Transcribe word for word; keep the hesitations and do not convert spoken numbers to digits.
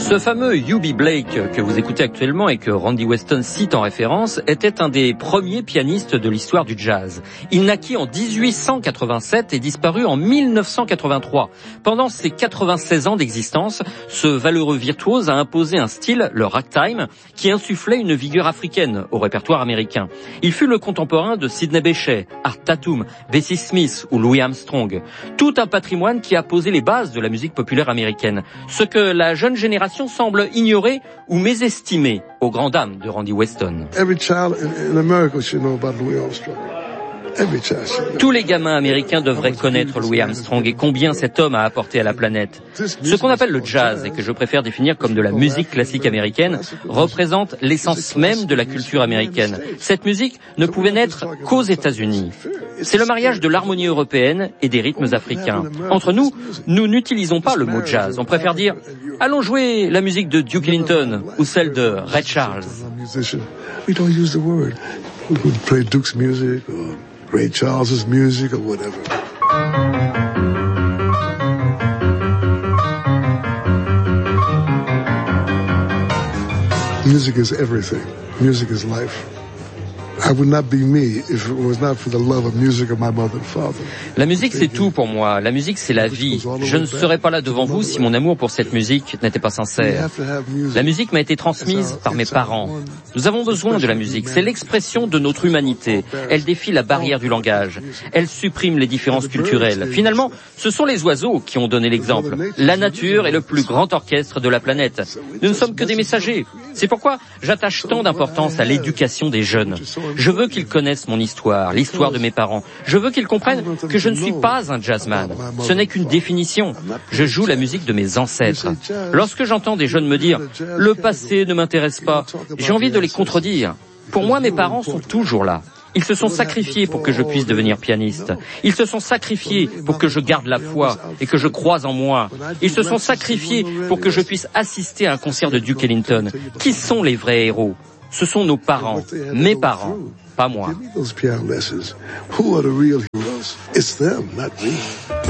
Ce fameux Eubie Blake que vous écoutez actuellement et que Randy Weston cite en référence était un des premiers pianistes de l'histoire du jazz. Il naquit en dix-huit cent quatre-vingt-sept et disparut en mille neuf cent quatre-vingt-trois. Pendant ses quatre-vingt-seize ans d'existence, ce valeureux virtuose a imposé un style, le ragtime, qui insufflait une vigueur africaine au répertoire américain. Il fut le contemporain de Sidney Bechet, Art Tatum, Bessie Smith ou Louis Armstrong. Tout un patrimoine qui a posé les bases de la musique populaire américaine. Ce que la jeune génération semble ignorer ou mésestimer aux grandes dames de Randy Weston. Every child in America should know about Louis Armstrong. Tous les gamins américains devraient connaître Louis Armstrong et combien cet homme a apporté à la planète. Ce qu'on appelle le jazz, et que je préfère définir comme de la musique classique américaine, représente l'essence même de la culture américaine. Cette musique ne pouvait naître qu'aux États-Unis. C'est le mariage de l'harmonie européenne et des rythmes africains. Entre nous, nous n'utilisons pas le mot jazz. On préfère dire « allons jouer la musique de Duke Ellington » ou celle de Ray Charles. Ray Charles's music or whatever. Music is everything. Music is life. I would not be me if it was not for the love of music of my mother and father. La musique, c'est tout pour moi. La musique, c'est la vie. Je ne serais pas là devant vous si mon amour pour cette musique n'était pas sincère. La musique m'a été transmise par mes parents. Nous avons besoin de la musique. C'est l'expression de notre humanité. Elle défie la barrière du langage. Elle supprime les différences culturelles. Finalement, ce sont les oiseaux qui ont donné l'exemple. La nature est le plus grand orchestre de la planète. Nous ne sommes que des messagers. C'est pourquoi j'attache tant d'importance à l'éducation des jeunes. Je veux qu'ils connaissent mon histoire, l'histoire de mes parents. Je veux qu'ils comprennent que je ne suis pas un jazzman. Ce n'est qu'une définition. Je joue la musique de mes ancêtres. Lorsque j'entends des jeunes me dire « le passé ne m'intéresse pas », j'ai envie de les contredire. Pour moi, mes parents sont toujours là. Ils se sont sacrifiés pour que je puisse devenir pianiste. Ils se sont sacrifiés pour que je garde la foi et que je croise en moi. Ils se sont sacrifiés pour que je puisse assister à un concert de Duke Ellington. Qui sont les vrais héros ? Ce sont nos parents, mes parents, pas moi. Give me those piano lessons. Who are the real heroes? It's them, not me.